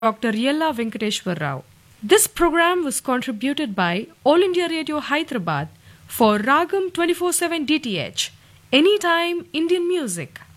Dr. Yella Venkateshwar Rao. This program was contributed by All India Radio Hyderabad for Ragam 24/7 DTH, Anytime Indian Music.